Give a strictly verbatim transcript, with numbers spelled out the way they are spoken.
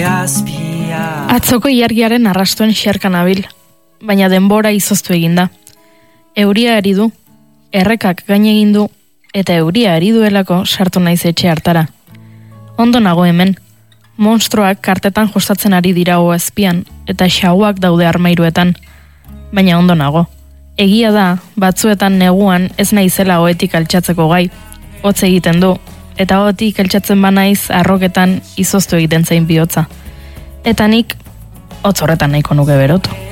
Atzoko ilargiaren arrastuen xerkan abil, baina denbora izoztu eginda. Euria ari du, errekak gain egin du, eta euria ari duelako sartu naiz etxe hartara. Ondo nago hemen, monstruak kartetan jostatzen ari dira hoa azpian, eta xauak daude armairuetan. Baina ondo nago. Egia da, batzuetan neguan ez naizela oetik altxatzeko gai, hotz egiten du, eta oetik altxatzen banaiz arroketan izoztu egiten zain bihotza. Eta nik, hotz horretan nahiko nuke berotu.